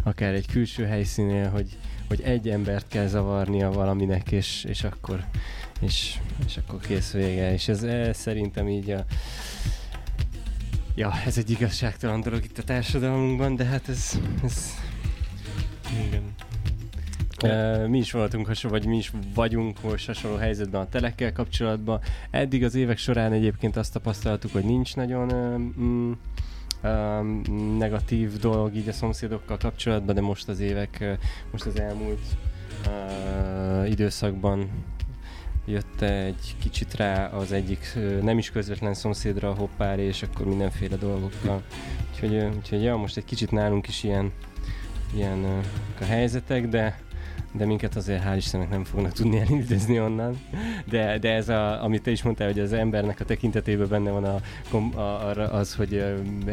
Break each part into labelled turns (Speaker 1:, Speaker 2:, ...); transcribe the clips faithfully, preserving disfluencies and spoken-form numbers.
Speaker 1: akár egy külső helyszínél, hogy, hogy egy embert kell zavarnia valaminek, és, és, akkor, és, és akkor kész vége. És ez, ez szerintem így a... Ja, ez egy igazságtalan dolog itt a társadalmunkban, de hát ez... ez...
Speaker 2: Igen.
Speaker 1: Uh, mi is voltunk hasonló, vagy mi is vagyunk most hasonló helyzetben a telekkel kapcsolatban. Eddig az évek során egyébként azt tapasztaltuk, hogy nincs nagyon uh, mm, uh, negatív dolog így a szomszédokkal kapcsolatban, de most az évek, uh, most az elmúlt uh, időszakban jött egy kicsit rá az egyik uh, nem is közvetlen szomszédra a hoppár, és akkor mindenféle dolgokkal. Úgyhogy, uh, úgyhogy ja, most egy kicsit nálunk is ilyen, ilyen uh, a helyzetek, de de minket azért hál' Istennek nem fognak tudni elindítani onnan. De, de ez, a, amit te is mondtál, hogy az embernek a tekintetében benne van a, a, az, hogy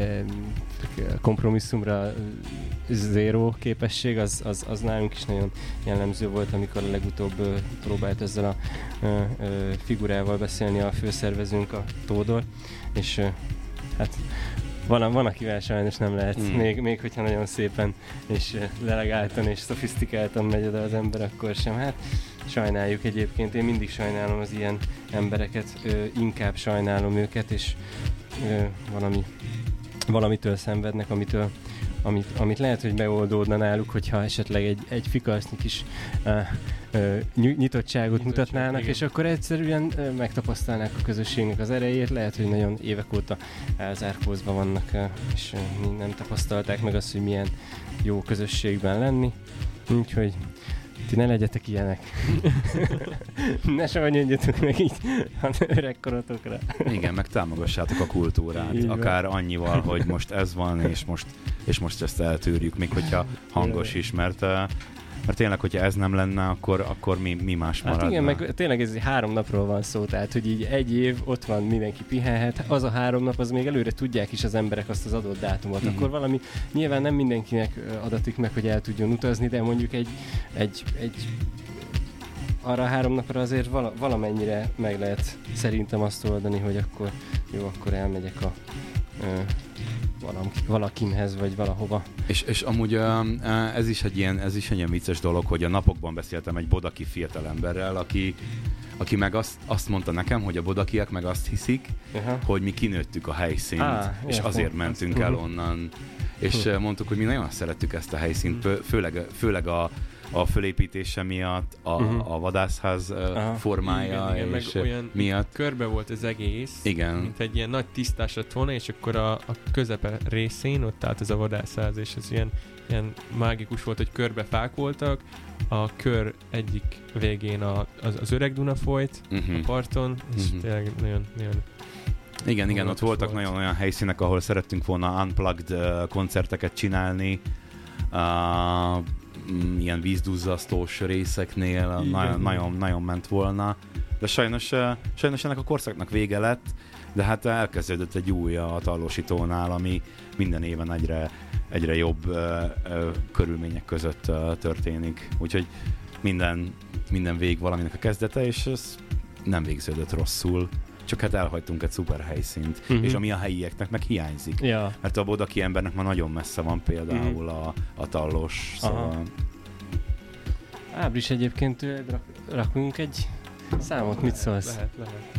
Speaker 1: kompromisszumra zéró képesség, az, az, az nálunk is nagyon jellemző volt, amikor a legutóbb próbált ezzel a figurával beszélni a főszervezőnk, a Tódor, és hát Van, van, akivel sajnos nem lehet, mm. még, még hogyha nagyon szépen és lelegáltan és szofisztikáltan megy oda az ember, akkor sem. Hát sajnáljuk egyébként, én mindig sajnálom az ilyen embereket, ö, inkább sajnálom őket, és ö, valami, valamitől szenvednek, amitől, amit, amit lehet, hogy megoldódna náluk, hogyha esetleg egy, egy fikasznyi kis uh, uh, nyitottságot mutatnának, igen. És akkor egyszerűen uh, megtapasztalnák a közösségnek az erejét, lehet, hogy nagyon évek óta elzárkózva vannak, uh, és uh, nem tapasztalták meg azt, hogy milyen jó közösségben lenni, úgyhogy ti ne legyetek ilyenek. Ne savanyodjatok meg így az öregkorotokra.
Speaker 3: Igen, meg támogassátok a kultúrát. Így akár van. Annyival, hogy most ez van, és most, és most ezt eltűrjük, még hogyha hangos is, mert, mert tényleg, hogyha ez nem lenne, akkor, akkor mi, mi más maradna.
Speaker 1: Hát igen, meg tényleg ez három napról van szó, tehát hogy így egy év, ott van, mindenki pihenhet, az a három nap, az még előre tudják is az emberek azt az adott dátumot. Mm-hmm. Akkor valami, nyilván nem mindenkinek adatik meg, hogy el tudjon utazni, de mondjuk egy, egy, egy arra a három napra azért vala, valamennyire meg lehet szerintem azt oldani, hogy akkor jó, akkor elmegyek a ö, valakinhez, vagy valahova.
Speaker 3: És, és amúgy ez is, egy ilyen, ez is egy ilyen vicces dolog, hogy a napokban beszéltem egy bodaki fiatalemberrel, aki, aki meg azt, azt mondta nekem, hogy a bodakiak meg azt hiszik, uh-huh. hogy mi kinőttük a helyszínt, ah, és azért hol, mentünk azt, el uh-huh. onnan. És uh-huh. mondtuk, hogy mi nagyon szerettük ezt a helyszínt, uh-huh. főleg, főleg a a fölépítése miatt, a, uh-huh. a vadászház uh, formája, igen, igen, és meg olyan miatt.
Speaker 2: Körbe volt az egész,
Speaker 3: igen.
Speaker 2: mint egy ilyen nagy tisztás lett volna, és akkor a, a közepe részén ott állt ez a vadászház, és ez ilyen, ilyen mágikus volt, hogy körbe fák voltak, a kör egyik végén a, az, az öreg Duna folyt uh-huh. a parton, és uh-huh. tényleg nagyon, nagyon
Speaker 3: igen, igen, ott voltak volt. Nagyon olyan helyszínek, ahol szerettünk volna unplugged uh, koncerteket csinálni, uh, ilyen vízduzzasztós részeknél nagyon, nagyon, nagyon ment volna, de sajnos, sajnos ennek a korszaknak vége lett, de hát elkezdődött egy új a Tallósitónál, ami minden éven egyre, egyre jobb uh, uh, körülmények között uh, történik, úgyhogy minden, minden vég valaminek a kezdete, és ez nem végződött rosszul. Csak hát elhagytunk egy szuper helyszínt, uh-huh. és ami a helyieknek meg hiányzik.
Speaker 1: Ja.
Speaker 3: Mert a bodaki embernek már nagyon messze van például uh-huh. a, a Tallós, szóval...
Speaker 1: Ábris, egyébként rak, rakunk egy számot, mit szólsz?
Speaker 2: Lehet, lehet.